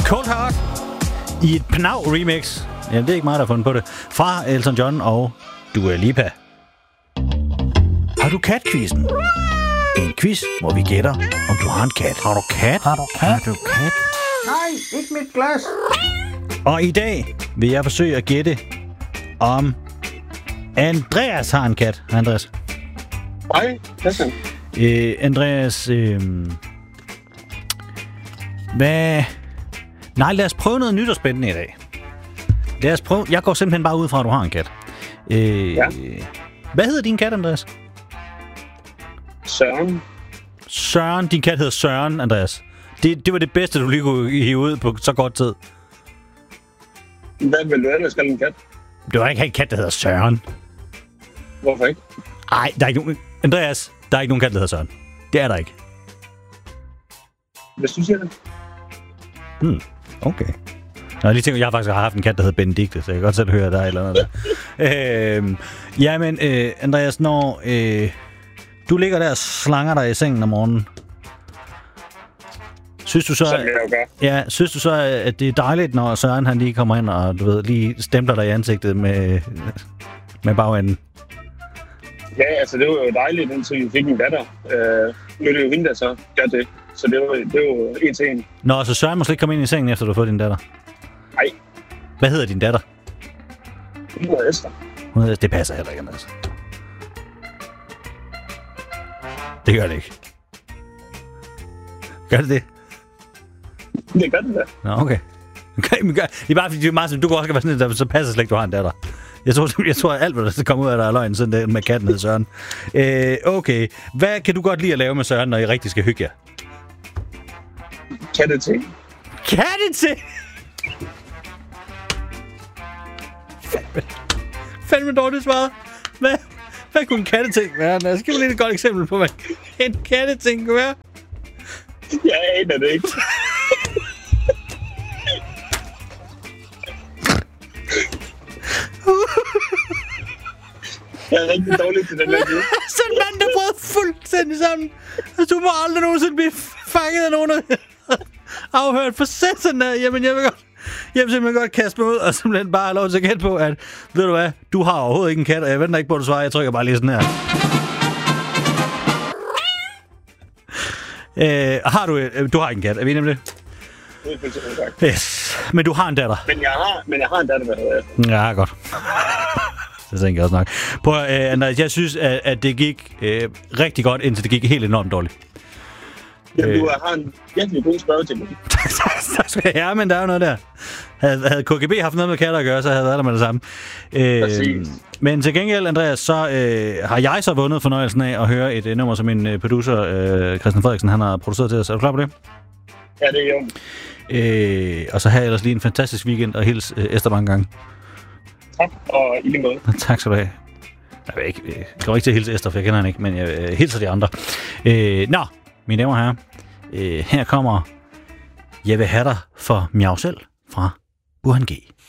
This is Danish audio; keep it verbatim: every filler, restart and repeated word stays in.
Cold Heart i et Pnav remix. Ja, det er ikke mig, der har fundet på det. Fra Elton John og Dua Lipa. Har du kat-quizzen? En quiz, hvor vi gætter, om du har en kat. Har du kat? Har du kat? Har du kat? Nej, ikke mit glas. Og i dag vil jeg forsøge at gætte, om Andreas har en kat. Andreas? Nej, det er øh, Andreas, øh, hvad... Nej, lad os prøve noget nyt og spændende i dag. Lad os prøve... Jeg går simpelthen bare ud fra, at du har en kat. Øh, ja. Hvad hedder din kat, Andreas? Søren. Søren. Din kat hedder Søren, Andreas. Det, det var det bedste, du lige kunne hive ud på så kort tid. Hvad vil du ellers kalde en kat? Du har ikke en kat, der hedder Søren. Hvorfor ikke? Nej, der er ikke nogen... Andreas, der er ikke nogen kat, der hedder Søren. Det er der ikke. Hvis du siger det. Hmm, okay. Nå, jeg lige tænker, jeg har faktisk haft en kat, der hedder Benedikte, så jeg kan godt selv høre, at der er et eller andet der. øh, jamen, øh, Andreas, når øh, du ligger der og slanger dig i sengen om morgenen, synes du så, Som jeg jo gør. ja, synes du så, at det er dejligt, når Søren han lige kommer ind og du ved, lige stempler dig i ansigtet med, med bagenden? Ja, altså det var jo dejligt, indtil vi fik en datter. Øh, nu er det jo hende, der så gør det. Så det var, det var jo en til en. Nå, så Søren må slet ikke komme ind i sengen, efter du har fået din datter? Nej. Hvad hedder din datter? Hun hedder Esther. Hun hedder, det passer heller ikke, Andreas. Det gør det ikke. Gør det det? Det gør det da. Nå, okay. Okay, men gør, det er bare fordi, det er meget sådan, du kan også være sådan, der så passer slet ikke, du har en datter. Jeg tror, jeg tror at alt, hvad der skal komme ud af dig, er løgn, sådan det med katten hedder Søren. Øh, okay. Hvad kan du godt lide at lave med Søren, når I rigtig skal hygge jer? Katteting. Katteting? Fandme, fandme dårligt svaret. Hvad, hvad kunne en katteting være? Jeg skal lige et godt eksempel på, hvad en katteting kunne være. Jeg aner det ikke. Jeg er rigtig dårlig til den her tid. Sådan en mand, der brød fuldstændig sammen. Altså, du må aldrig nogensinde blive fanget af nogen, der afhørt for sådan der. Jamen, jeg vil godt, jeg vil simpelthen godt kaste mig ud og simpelthen bare have lov til at gætte på, at ved du hvad, du har overhovedet ikke en kat, og jeg venter ikke på, at du svarer. Jeg trykker bare lige sådan her. Øh, har du, du har ikke en kat, er vi enige om det? Det er fuldstændig sagt. Yes, men du har en datter. Men jeg har, men jeg har en datter, der hedder Esther. Ja, godt. Det tænker jeg også nok. Prøv, øh, Andreas, jeg synes, at, at det gik øh, rigtig godt, indtil det gik helt enormt dårligt. Jamen, du har en virkelig god spørgeteknik. Ja, men der er jo noget der. Havde, havde K G B haft noget med katter at gøre, så havde jeg været der med det samme. Øh, men til gengæld, Andreas, så øh, har jeg så vundet fornøjelsen af at høre et uh, nummer, som min uh, producer, øh, Christian Frederiksen, han har produceret til os. Er du klar på det? Ja, det er jo. Øh, og så har jeg ellers lige en fantastisk weekend, og hils øh, Esther mange gange. Tak, og i lige måde. Tak skal du have. Jeg vil ikke, jeg kommer ikke til at hilse Esther, for jeg kender hende ikke, men jeg øh, hilser de andre. Øh, nå, mine damer og herrer, øh, her kommer Jeg vil have dig for Miau selv fra Burhan G.